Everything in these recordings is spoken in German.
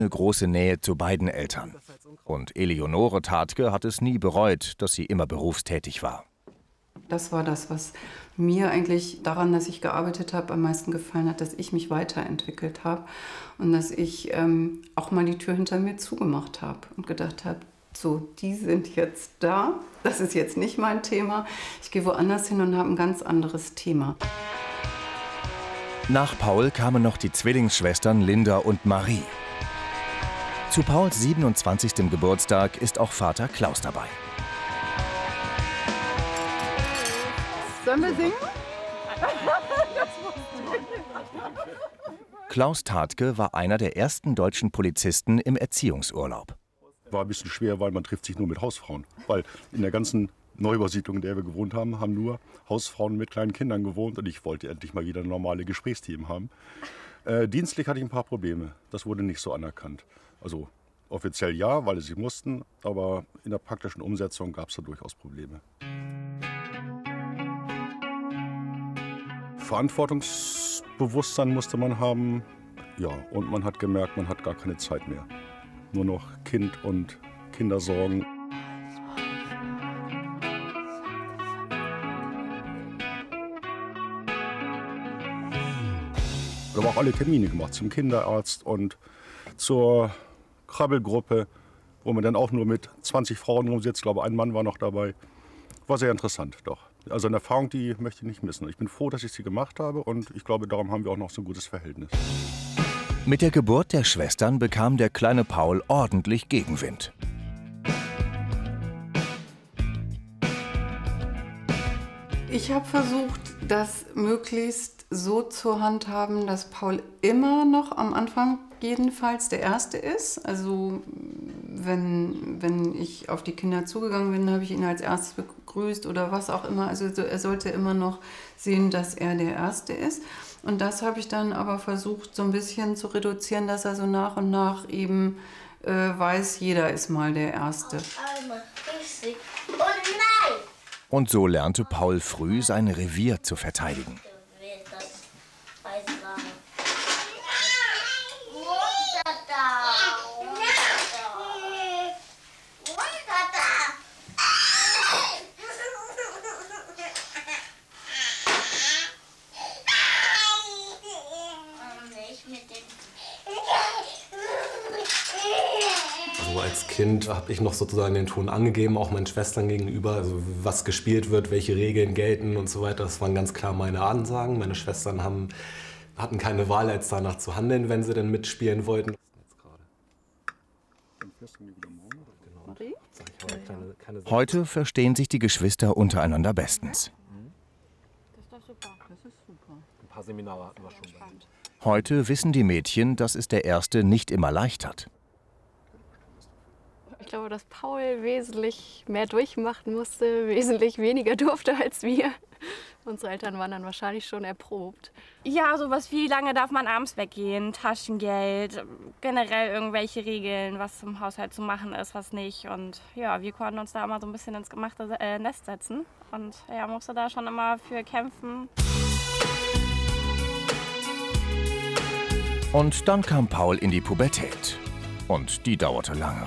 eine große Nähe zu beiden Eltern. Und Eleonore Tatke hat es nie bereut, dass sie immer berufstätig war. Das war das, was mir eigentlich daran, dass ich gearbeitet habe, am meisten gefallen hat, dass ich mich weiterentwickelt habe und dass ich auch mal die Tür hinter mir zugemacht habe und gedacht habe, so, die sind jetzt da, das ist jetzt nicht mein Thema, ich gehe woanders hin und habe ein ganz anderes Thema. Nach Paul kamen noch die Zwillingsschwestern Linda und Marie. Zu Pauls 27. Geburtstag ist auch Vater Klaus dabei. Sollen wir singen? Klaus Tatke war einer der ersten deutschen Polizisten im Erziehungsurlaub. War ein bisschen schwer, weil man trifft sich nur mit Hausfrauen. Weil in der ganzen Neubausiedlung, in der wir gewohnt haben, haben nur Hausfrauen mit kleinen Kindern gewohnt. Und ich wollte endlich mal wieder ein normales Gesprächsteam haben. Dienstlich hatte ich ein paar Probleme. Das wurde nicht so anerkannt. Also offiziell ja, weil sie mussten. Aber in der praktischen Umsetzung gab es da durchaus Probleme. Verantwortungsbewusstsein musste man haben. Ja, und man hat gemerkt, man hat gar keine Zeit mehr. Nur noch Kind und Kindersorgen. Wir haben auch alle Termine gemacht zum Kinderarzt und zur Krabbelgruppe, wo man dann auch nur mit 20 Frauen rumsitzt. Ich glaube, ein Mann war noch dabei. War sehr interessant, doch. Also eine Erfahrung, die möchte ich nicht missen. Ich bin froh, dass ich sie gemacht habe und ich glaube, darum haben wir auch noch so ein gutes Verhältnis. Mit der Geburt der Schwestern bekam der kleine Paul ordentlich Gegenwind. Ich habe versucht, das möglichst so zu handhaben, dass Paul immer noch am Anfang jedenfalls der Erste ist. Also wenn ich auf die Kinder zugegangen bin, habe ich ihn als Erstes begrüßt oder was auch immer. Also er sollte immer noch sehen, dass er der Erste ist. Und das habe ich dann aber versucht, so ein bisschen zu reduzieren, dass er so nach und nach eben weiß, jeder ist mal der Erste. Und so lernte Paul früh, sein Revier zu verteidigen. Als Kind habe ich noch sozusagen den Ton angegeben, auch meinen Schwestern gegenüber, also was gespielt wird, welche Regeln gelten und so weiter. Das waren ganz klar meine Ansagen. Meine Schwestern hatten keine Wahl, als danach zu handeln, wenn sie denn mitspielen wollten. Heute verstehen sich die Geschwister untereinander bestens. Das ist doch super. Das ist super. Ein paar Seminare hatten wir schon. Heute wissen die Mädchen, dass es der Erste nicht immer leicht hat. Ich glaube, dass Paul wesentlich mehr durchmachen musste, wesentlich weniger durfte als wir. Unsere Eltern waren dann wahrscheinlich schon erprobt. Ja, sowas wie, lange darf man abends weggehen, Taschengeld, generell irgendwelche Regeln, was im Haushalt zu machen ist, was nicht. Und ja, wir konnten uns da immer so ein bisschen ins gemachte Nest setzen. Und ja, musste da schon immer für kämpfen. Und dann kam Paul in die Pubertät. Und die dauerte lange.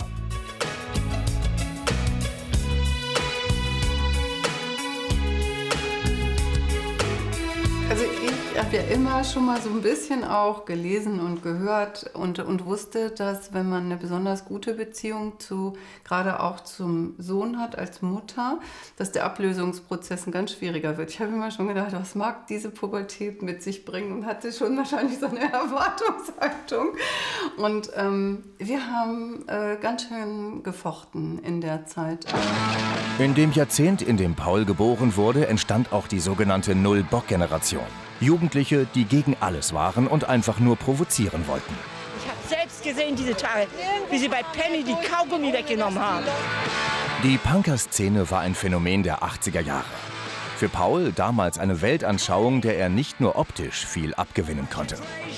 Also ich habe ja immer schon mal so ein bisschen auch gelesen und gehört und wusste, dass wenn man eine besonders gute Beziehung gerade auch zum Sohn hat als Mutter, dass der Ablösungsprozess ein ganz schwieriger wird. Ich habe immer schon gedacht, was mag diese Pubertät mit sich bringen und hatte schon wahrscheinlich so eine Erwartungshaltung. Und wir haben ganz schön gefochten in der Zeit. In dem Jahrzehnt, in dem Paul geboren wurde, entstand auch die sogenannte Null-Bock-Generation. Jugendliche, die gegen alles waren und einfach nur provozieren wollten. Ich habe selbst gesehen diese Tage, wie sie bei Penny die Kaugummi weggenommen haben. Die Punkerszene war ein Phänomen der 80er Jahre. Für Paul damals eine Weltanschauung, der er nicht nur optisch viel abgewinnen konnte.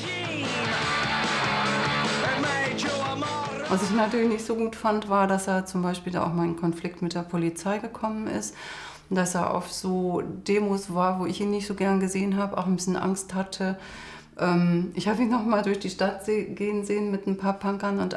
Was ich natürlich nicht so gut fand, war, dass er zum Beispiel da auch mal in Konflikt mit der Polizei gekommen ist. Dass er auf so Demos war, wo ich ihn nicht so gern gesehen habe, auch ein bisschen Angst hatte. Ich habe ihn noch mal durch die Stadt gehen sehen mit ein paar Punkern und